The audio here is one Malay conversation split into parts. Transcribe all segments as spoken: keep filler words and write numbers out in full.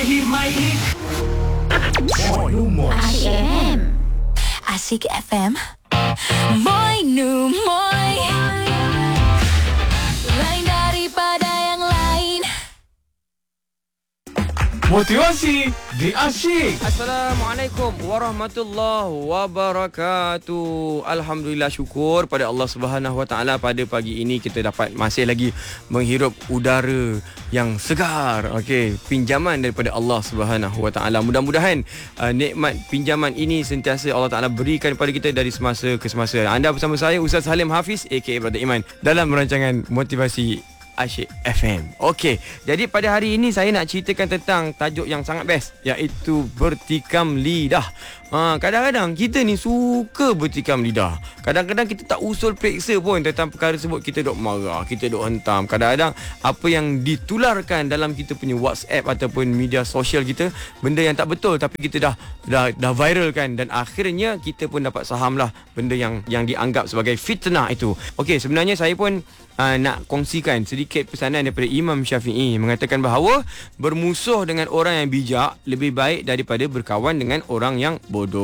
Asyik F M. Asyik F M. Moi nu moi. Lain daripada yang lain. Motivasi di Asyik. Assalamualaikum warahmatullahi wabarakatuh. Alhamdulillah, syukur pada Allah Subhanahu Wa Taala pada pagi ini kita dapat masih lagi menghirup udara yang segar. Okey, pinjaman daripada Allah Subhanahu Wa Taala. Mudah-mudahan uh, nikmat pinjaman ini sentiasa Allah Taala berikan kepada kita dari semasa ke semasa. Anda bersama saya Ustaz Halim Hafiz aka Brother Iman dalam rancangan Motivasi Asyik F M. Okey, jadi pada hari ini saya nak ceritakan tentang tajuk yang sangat best, iaitu bertikam lidah. Ha, kadang-kadang kita ni suka bertikam lidah. Kadang-kadang kita tak usul periksa pun tentang perkara tersebut, kita dok marah, kita dok hentam. Kadang-kadang apa yang ditularkan dalam kita punya WhatsApp ataupun media sosial kita, benda yang tak betul tapi kita dah dah dah viralkan dan akhirnya kita pun dapat sahamlah benda yang yang dianggap sebagai fitnah itu. Okey, sebenarnya saya pun Uh, nak kongsikan sedikit pesanan daripada Imam Syafi'i, mengatakan bahawa bermusuh dengan orang yang bijak lebih baik daripada berkawan dengan orang yang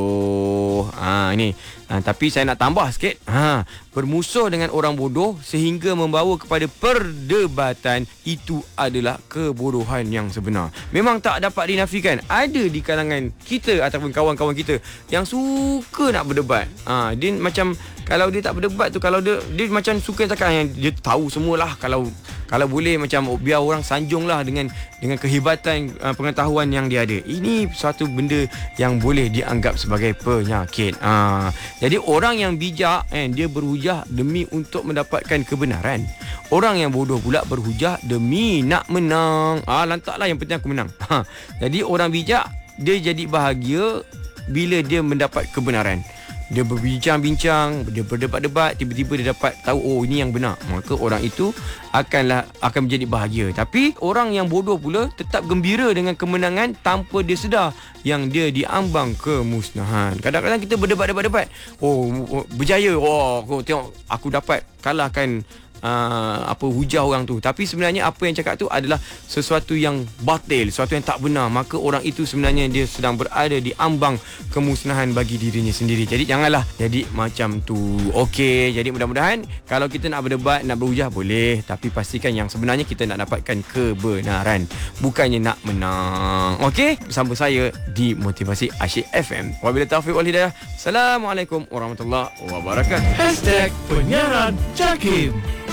bodoh. Ha, ini. Ha, tapi saya nak tambah sikit. Ha, bermusuh dengan orang bodoh sehingga membawa kepada perdebatan, itu adalah kebodohan yang sebenar. Memang tak dapat dinafikan. Ada di kalangan kita ataupun kawan-kawan kita yang suka nak berdebat. Ha, dia macam kalau dia tak berdebat tu, kalau dia dia macam suka cakap yang dia tahu semualah, kalau kalau boleh macam biar orang sanjunglah dengan dengan kehebatan uh, pengetahuan yang dia ada. Ini satu benda yang boleh dianggap sebagai penyakit. Ha, jadi orang yang bijak eh, dia berhujah demi untuk mendapatkan kebenaran. Orang yang bodoh pula berhujah demi nak menang. Ah, lantaklah yang penting aku menang. Ha, jadi orang bijak dia jadi bahagia bila dia mendapat kebenaran. Dia berbincang-bincang, dia berdebat-debat, tiba-tiba dia dapat tahu, oh ini yang benar, maka orang itu akanlah akan menjadi bahagia. Tapi orang yang bodoh pula tetap gembira dengan kemenangan tanpa dia sedar yang dia diambang kemusnahan. Kadang-kadang kita berdebat-debat-debat, oh berjaya, oh aku tengok aku dapat kalahkan Uh, apa hujah orang tu, tapi sebenarnya apa yang cakap tu adalah sesuatu yang batil, sesuatu yang tak benar. Maka orang itu sebenarnya dia sedang berada di ambang kemusnahan bagi dirinya sendiri. Jadi janganlah jadi macam tu. Okey, jadi mudah-mudahan kalau kita nak berdebat, nak berhujah boleh, tapi pastikan yang sebenarnya kita nak dapatkan kebenaran, bukannya nak menang. Okey, bersama saya di Motivasi Asyik F M. Wabillahi taufiq wal hidayah. Assalamualaikum warahmatullahi wabarakatuh. Hashtag penyiaran Jakim.